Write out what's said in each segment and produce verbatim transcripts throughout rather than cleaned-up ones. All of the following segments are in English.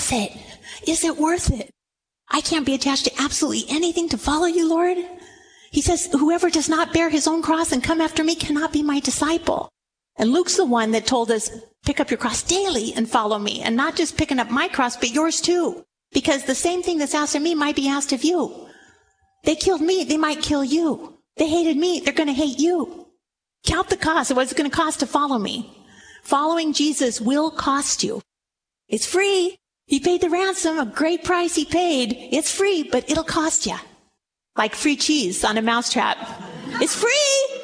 worth it? Is it worth it? I can't be attached to absolutely anything to follow you, Lord. He says, whoever does not bear his own cross and come after me cannot be my disciple. And Luke's the one that told us, pick up your cross daily and follow me. And not just picking up my cross, but yours too. Because the same thing that's asked of me might be asked of you. They killed me, they might kill you. They hated me, they're going to hate you. Count the cost of what it's going to cost to follow me. Following Jesus will cost you. It's free. He paid the ransom, a great price he paid. It's free, but it'll cost you. Like free cheese on a mousetrap. It's free,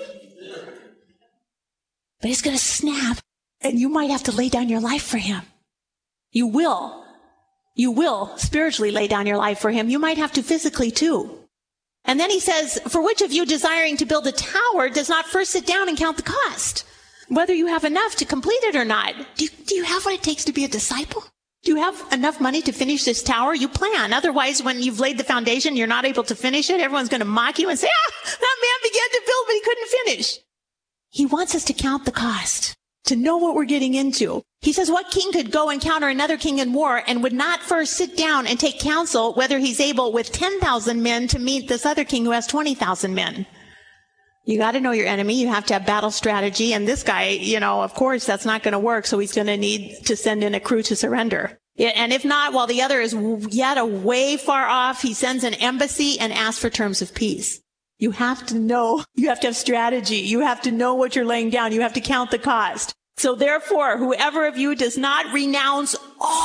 but it's going to snap, and you might have to lay down your life for him. You will. You will spiritually lay down your life for him. You might have to physically too. And then he says, for which of you desiring to build a tower does not first sit down and count the cost, whether you have enough to complete it or not? Do you, do you have what it takes to be a disciple? Do you have enough money to finish this tower? You plan. Otherwise, when you've laid the foundation, you're not able to finish it. Everyone's going to mock you and say, ah, that man began to build, but he couldn't finish. He wants us to count the cost, to know what we're getting into. He says, what king could go encounter another king in war and would not first sit down and take counsel whether he's able with ten thousand men to meet this other king who has twenty thousand men? You got to know your enemy. You have to have battle strategy. And this guy, you know, of course, that's not going to work. So he's going to need to send in a crew to surrender. And if not, while the other is yet a way far off, he sends an embassy and asks for terms of peace. You have to know. You have to have strategy. You have to know what you're laying down. You have to count the cost. So therefore, whoever of you does not renounce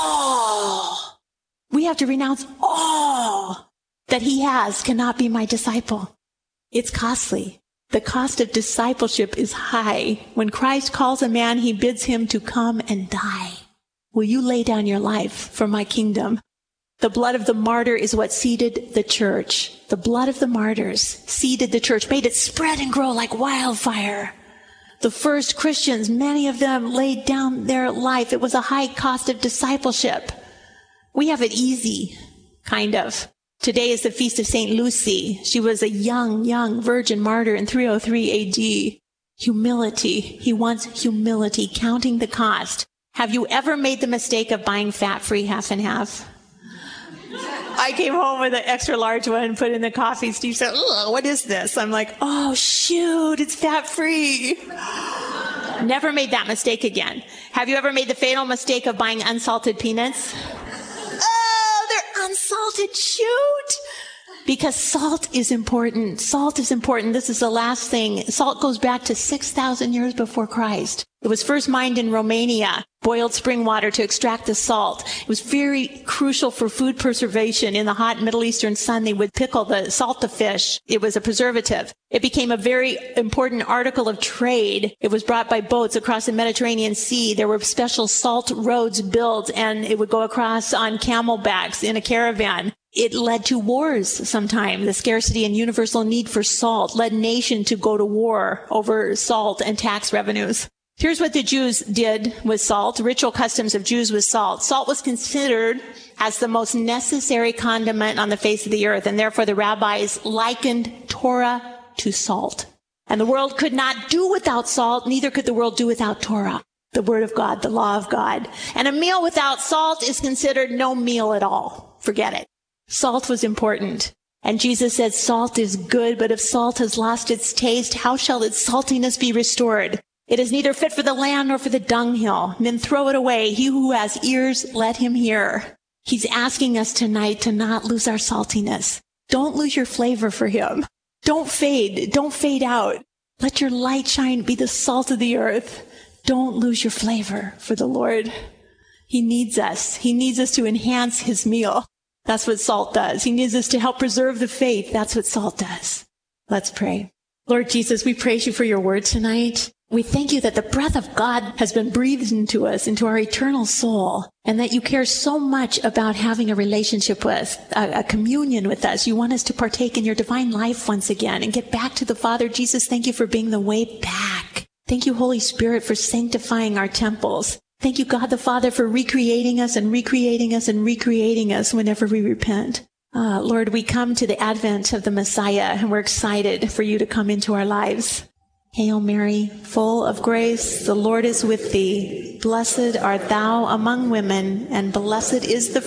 all, we have to renounce all that he has, cannot be my disciple. It's costly. The cost of discipleship is high. When Christ calls a man, he bids him to come and die. Will you lay down your life for my kingdom? The blood of the martyr is what seeded the church. The blood of the martyrs seeded the church, made it spread and grow like wildfire. The first Christians, many of them laid down their life. It was a high cost of discipleship. We have it easy, kind of. Today is the feast of Saint Lucy. She was a young, young virgin martyr in three oh three A D. Humility. He wants humility, counting the cost. Have you ever made the mistake of buying fat-free half and half? I came home with an extra large one and put in the coffee. Steve said, ugh, what is this? I'm like, oh, shoot, it's fat-free. Never made that mistake again. Have you ever made the fatal mistake of buying unsalted peanuts? Oh, they're unsalted, shoot. Because salt is important. Salt is important. This is the last thing. Salt goes back to six thousand years before Christ. It was first mined in Romania, boiled spring water to extract the salt. It was very crucial for food preservation. In the hot Middle Eastern sun, they would pickle the salt the fish. It was a preservative. It became a very important article of trade. It was brought by boats across the Mediterranean Sea. There were special salt roads built, and it would go across on camelbacks in a caravan. It led to wars sometimes. The scarcity and universal need for salt led nations to go to war over salt and tax revenues. Here's what the Jews did with salt, ritual customs of Jews with salt. Salt was considered as the most necessary condiment on the face of the earth, and therefore the rabbis likened Torah to salt. And the world could not do without salt, neither could the world do without Torah, the word of God, the law of God. And a meal without salt is considered no meal at all. Forget it. Salt was important. And Jesus said, salt is good, but if salt has lost its taste, how shall its saltiness be restored? It is neither fit for the land nor for the dunghill. Men throw it away. He who has ears, let him hear. He's asking us tonight to not lose our saltiness. Don't lose your flavor for him. Don't fade. Don't fade out. Let your light shine, be the salt of the earth. Don't lose your flavor for the Lord. He needs us. He needs us to enhance his meal. That's what salt does. He needs us to help preserve the faith. That's what salt does. Let's pray. Lord Jesus, we praise you for your word tonight. We thank you that the breath of God has been breathed into us, into our eternal soul, and that you care so much about having a relationship with us, a, a communion with us. You want us to partake in your divine life once again and get back to the Father. Jesus, thank you for being the way back. Thank you, Holy Spirit, for sanctifying our temples. Thank you, God the Father, for recreating us and recreating us and recreating us whenever we repent. Uh, Lord, we come to the advent of the Messiah, and we're excited for you to come into our lives. Hail Mary, full of grace, the Lord is with thee. Blessed art thou among women, and blessed is the